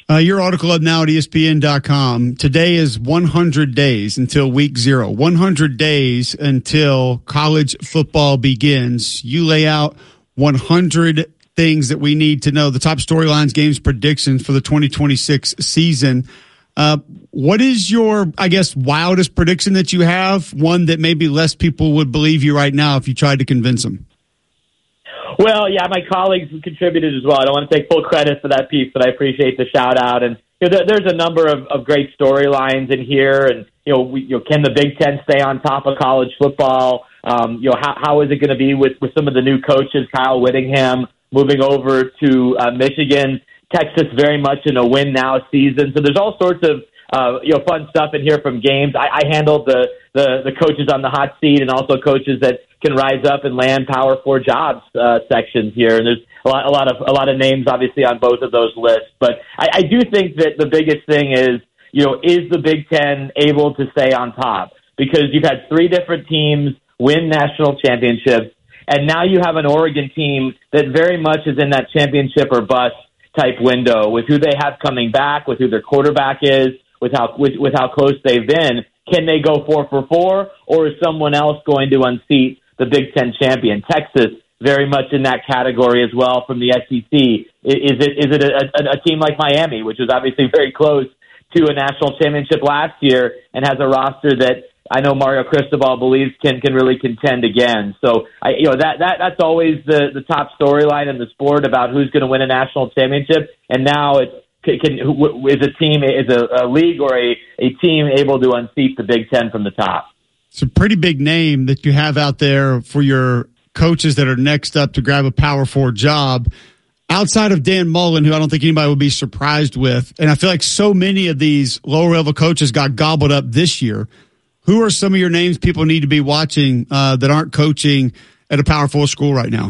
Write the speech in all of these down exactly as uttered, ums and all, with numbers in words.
Uh, your article up now at E S P N dot com. Today is one hundred days until week zero. one hundred days until college football begins. You lay out one hundred things that we need to know, the top storylines, games, predictions for the twenty twenty-six season. Uh, what is your, I guess, wildest prediction that you have? One that maybe less people would believe you right now if you tried to convince them. Well, yeah, my colleagues contributed as well. I don't want to take full credit for that piece, but I appreciate the shout out. And you know, there's a number of, of great storylines in here. And you know, we, you know, can the Big Ten stay on top of college football? Um, you know, how how is it going to be with, with some of the new coaches? Kyle Whittingham moving over to uh, Michigan, Texas very much in a win now season. So there's all sorts of uh, you know fun stuff in here from games. I, I handled the, the the coaches on the hot seat and also coaches that can rise up and land Power Four jobs uh, sections here, and there's a lot, a lot of a lot of names obviously on both of those lists. But I, I do think that the biggest thing is, you know, is the Big Ten able to stay on top? Because you've had three different teams win national championships, and now you have an Oregon team that very much is in that championship or bust type window with who they have coming back, with who their quarterback is, with how with, with how close they've been. Can they go four for four, or is someone else going to unseat the Big Ten champion? Texas very much in that category as well from the S E C. Is it is it a, a, a team like Miami, which was obviously very close to a national championship last year and has a roster that I know Mario Cristobal believes can can really contend again. So I, you know that that that's always the the top storyline in the sport about who's going to win a national championship. And now it's can, can is a team is a, a league or a, a team able to unseat the Big Ten from the top? It's a pretty big name that you have out there for your coaches that are next up to grab a Power Four job. Outside of Dan Mullen, who I don't think anybody would be surprised with, and I feel like so many of these lower-level coaches got gobbled up this year, who are some of your names people need to be watching uh, that aren't coaching at a Power Four school right now?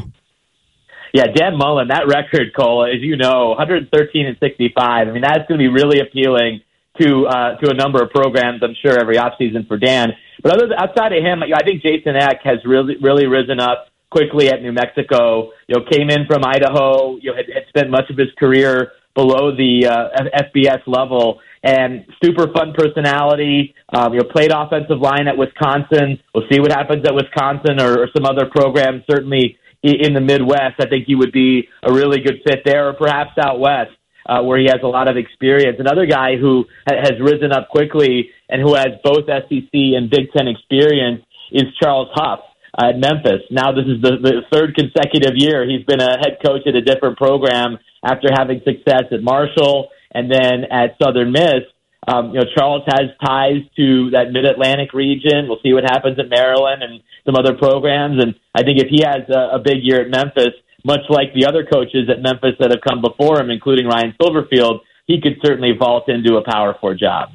Yeah, Dan Mullen, that record, Cole, as you know, one hundred thirteen and sixty-five. I mean, that's going to be really appealing to uh, to a number of programs, I'm sure, every offseason for Dan. But other than, outside of him, I think Jason Eck has really really risen up quickly at New Mexico. You know, came in from Idaho. You know, had, had spent much of his career below the uh, F B S level, and super fun personality. Um, you know, played offensive line at Wisconsin. We'll see what happens at Wisconsin or, or some other programs. Certainly in the Midwest, I think he would be a really good fit there, or perhaps out west, uh, where he has a lot of experience. Another guy who ha- has risen up quickly and who has both S E C and Big Ten experience is Charles Huff uh, at Memphis. Now this is the, the third consecutive year he's been a head coach at a different program after having success at Marshall and then at Southern Miss. Um, you know, Charles has ties to that Mid-Atlantic region. We'll see what happens at Maryland and some other programs. And I think if he has a, a big year at Memphis, much like the other coaches at Memphis that have come before him, including Ryan Silverfield, he could certainly vault into a Power Four job.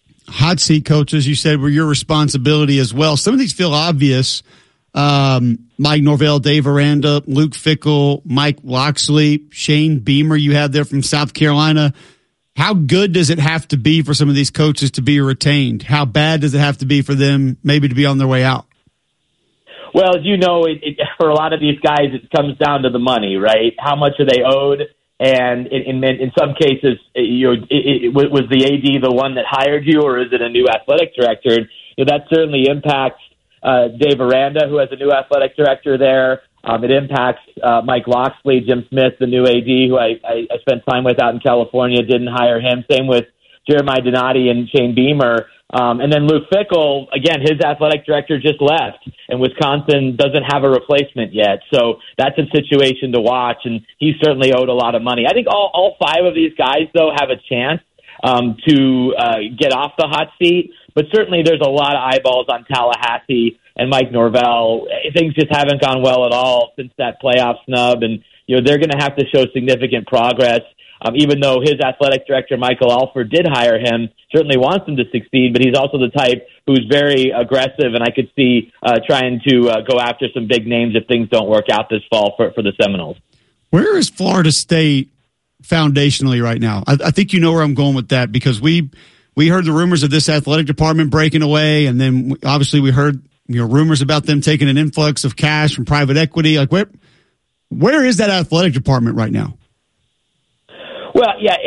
Hot seat coaches, you said, were your responsibility as well. Some of these feel obvious. Um, Mike Norvell, Dave Aranda, Luke Fickell, Mike Locksley, Shane Beamer you had there from South Carolina. How good does it have to be for some of these coaches to be retained? How bad does it have to be for them maybe to be on their way out? Well, as you know, it, it, for a lot of these guys, it comes down to the money, right? How much are they owed? And in, in, in some cases, you know, it, it, was the A D the one that hired you, or is it a new athletic director? And you know, that certainly impacts uh, Dave Aranda, who has a new athletic director there. Um, it impacts uh, Mike Locksley, Jim Smith, the new A D, who I, I, I spent time with out in California, didn't hire him. Same with Jeremiah Donati and Shane Beamer. Um, and then Luke Fickell, again, his athletic director just left, and Wisconsin doesn't have a replacement yet. So that's a situation to watch, and he's certainly owed a lot of money. I think all, all five of these guys, though, have a chance um, to uh, get off the hot seat. But certainly there's a lot of eyeballs on Tallahassee and Mike Norvell. Things just haven't gone well at all since that playoff snub, and you know they're going to have to show significant progress. Um, even though his athletic director, Michael Alford, did hire him, certainly wants him to succeed, but he's also the type who's very aggressive, and I could see uh, trying to uh, go after some big names if things don't work out this fall for, for the Seminoles. Where is Florida State foundationally right now? I, I think you know where I'm going with that, because we we heard the rumors of this athletic department breaking away, and then obviously we heard you know rumors about them taking an influx of cash from private equity. Like where where is that athletic department right now? Well, yeah,